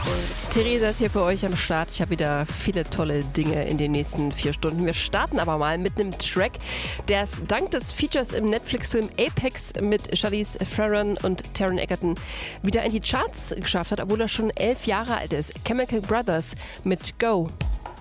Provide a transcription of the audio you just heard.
Theresa ist hier für euch am Start. Ich habe wieder viele tolle Dinge in den nächsten 4 Stunden. Wir starten aber mal mit einem Track, der es dank des Features im Netflix-Film Apex mit Charlize Theron und Taron Egerton wieder in die Charts geschafft hat, obwohl er schon 11 Jahre alt ist. Chemical Brothers mit Go.